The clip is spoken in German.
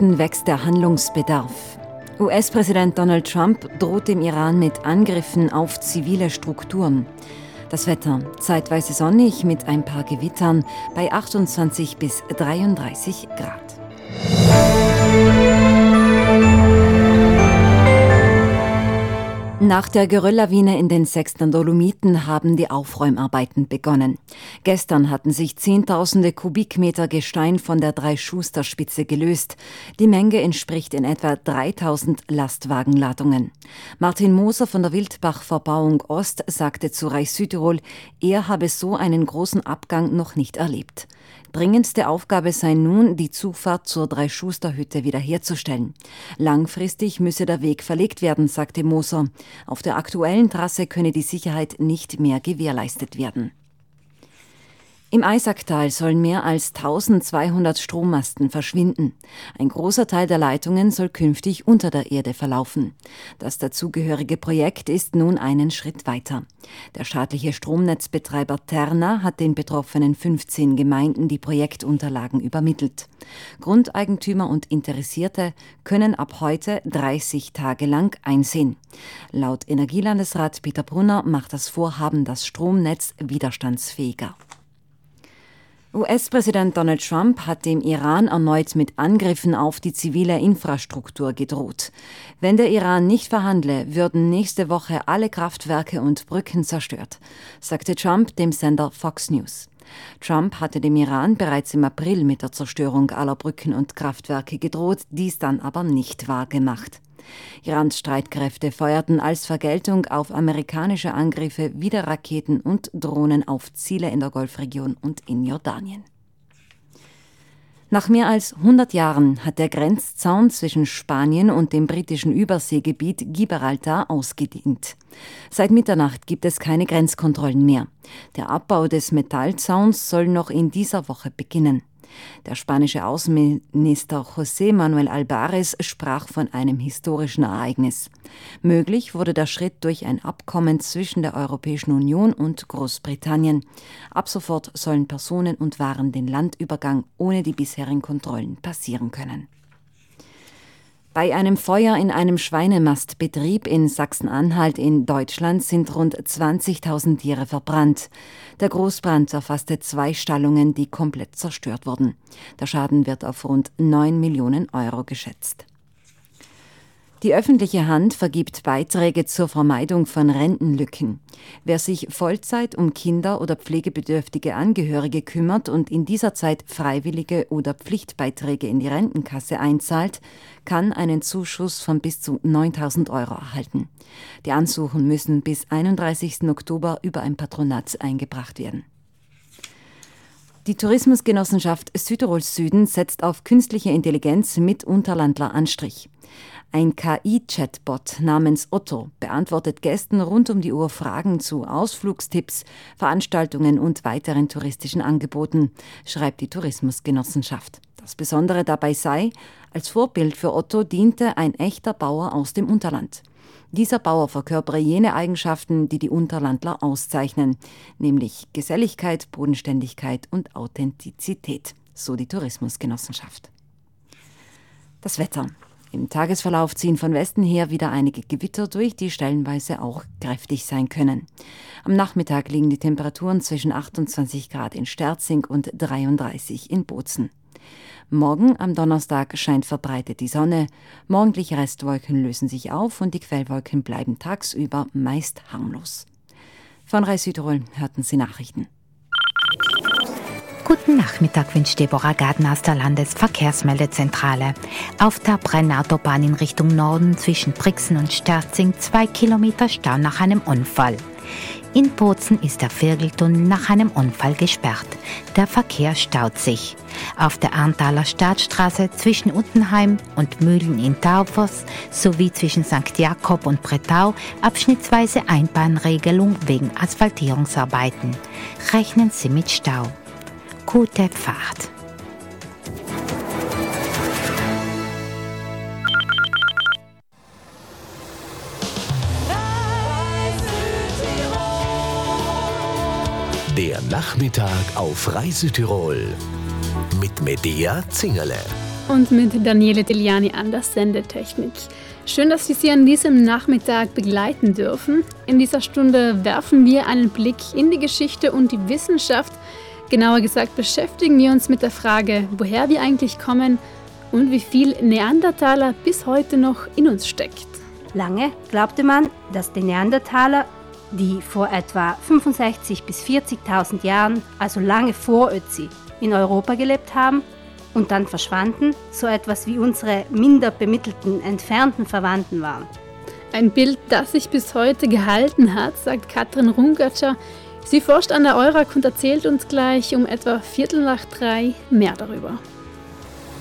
Süden wächst der Handlungsbedarf. US-Präsident Donald Trump droht dem Iran mit Angriffen auf zivile Strukturen. Das Wetter zeitweise sonnig mit ein paar Gewittern bei 28 bis 33 Grad. Nach der Gerölllawine in den Sechsten Dolomiten haben die Aufräumarbeiten begonnen. Gestern hatten sich Zehntausende Kubikmeter Gestein von der Dreischusterspitze gelöst. Die Menge entspricht in etwa 3000 Lastwagenladungen. Martin Moser von der Wildbach-Verbauung Ost sagte zu Reis Südtirol, er habe so einen großen Abgang noch nicht erlebt. Dringendste Aufgabe sei nun, die Zufahrt zur Dreischusterhütte wiederherzustellen. Langfristig müsse der Weg verlegt werden, sagte Moser. Auf der aktuellen Trasse könne die Sicherheit nicht mehr gewährleistet werden. Im Eisacktal sollen mehr als 1200 Strommasten verschwinden. Ein großer Teil der Leitungen soll künftig unter der Erde verlaufen. Das dazugehörige Projekt ist nun einen Schritt weiter. Der staatliche Stromnetzbetreiber Terna hat den betroffenen 15 Gemeinden die Projektunterlagen übermittelt. Grundeigentümer und Interessierte können ab heute 30 Tage lang einsehen. Laut Energielandesrat Peter Brunner macht das Vorhaben das Stromnetz widerstandsfähiger. US-Präsident Donald Trump hat dem Iran erneut mit Angriffen auf die zivile Infrastruktur gedroht. Wenn der Iran nicht verhandle, würden nächste Woche alle Kraftwerke und Brücken zerstört, sagte Trump dem Sender Fox News. Trump hatte dem Iran bereits im April mit der Zerstörung aller Brücken und Kraftwerke gedroht, dies dann aber nicht wahrgemacht. Irans Streitkräfte feuerten als Vergeltung auf amerikanische Angriffe wieder Raketen und Drohnen auf Ziele in der Golfregion und in Jordanien. Nach mehr als 100 Jahren hat der Grenzzaun zwischen Spanien und dem britischen Überseegebiet Gibraltar ausgedient. Seit Mitternacht gibt es keine Grenzkontrollen mehr. Der Abbau des Metallzauns soll noch in dieser Woche beginnen. Der spanische Außenminister José Manuel Álvarez sprach von einem historischen Ereignis. Möglich wurde der Schritt durch ein Abkommen zwischen der Europäischen Union und Großbritannien. Ab sofort sollen Personen und Waren den Landübergang ohne die bisherigen Kontrollen passieren können. Bei einem Feuer in einem Schweinemastbetrieb in Sachsen-Anhalt in Deutschland sind rund 20.000 Tiere verbrannt. Der Großbrand erfasste 2 Stallungen, die komplett zerstört wurden. Der Schaden wird auf rund 9 Millionen Euro geschätzt. Die öffentliche Hand vergibt Beiträge zur Vermeidung von Rentenlücken. Wer sich Vollzeit um Kinder oder pflegebedürftige Angehörige kümmert und in dieser Zeit freiwillige oder Pflichtbeiträge in die Rentenkasse einzahlt, kann einen Zuschuss von bis zu 9.000 Euro erhalten. Die Ansuchen müssen bis 31. Oktober über ein Patronat eingebracht werden. Die Tourismusgenossenschaft Südtirol Süden setzt auf künstliche Intelligenz mit Unterlandler Anstrich. Ein KI-Chatbot namens Otto beantwortet Gästen rund um die Uhr Fragen zu Ausflugstipps, Veranstaltungen und weiteren touristischen Angeboten, schreibt die Tourismusgenossenschaft. Das Besondere dabei sei, als Vorbild für Otto diente ein echter Bauer aus dem Unterland. Dieser Bauer verkörpere jene Eigenschaften, die die Unterlandler auszeichnen, nämlich Geselligkeit, Bodenständigkeit und Authentizität, so die Tourismusgenossenschaft. Das Wetter. Im Tagesverlauf ziehen von Westen her wieder einige Gewitter durch, die stellenweise auch kräftig sein können. Am Nachmittag liegen die Temperaturen zwischen 28 Grad in Sterzing und 33 in Bozen. Morgen am Donnerstag scheint verbreitet die Sonne, morgendliche Restwolken lösen sich auf und die Quellwolken bleiben tagsüber meist harmlos. Von Reis Südtirol hörten Sie Nachrichten. Guten Nachmittag wünscht Deborah Gardner aus der Landesverkehrsmeldezentrale. Auf der Brennautobahn in Richtung Norden zwischen Brixen und Sterzing 2 Kilometer Stau nach einem Unfall. In Bozen ist der Virgeltunnel nach einem Unfall gesperrt. Der Verkehr staut sich. Auf der Arntaler Staatsstraße zwischen Uttenheim und Mühlen in Taufers sowie zwischen St. Jakob und Bretau abschnittsweise Einbahnregelung wegen Asphaltierungsarbeiten. Rechnen Sie mit Stau. Gute Fahrt. Der Nachmittag auf Reis Südtirol mit Medea Zingerle. Und mit Daniele Tigliani an der Sendetechnik. Schön, dass wir Sie an diesem Nachmittag begleiten dürfen. In dieser Stunde werfen wir einen Blick in die Geschichte und die Wissenschaft. Genauer gesagt beschäftigen wir uns mit der Frage, woher wir eigentlich kommen und wie viel Neandertaler bis heute noch in uns steckt. Lange glaubte man, dass die Neandertaler, die vor etwa 65.000 bis 40.000 Jahren, also lange vor Ötzi, in Europa gelebt haben und dann verschwanden, so etwas wie unsere minder bemittelten, entfernten Verwandten waren. Ein Bild, das sich bis heute gehalten hat, sagt Katrin Rungatscher. Sie forscht an der EURAC und erzählt uns gleich um etwa 2:45 mehr darüber.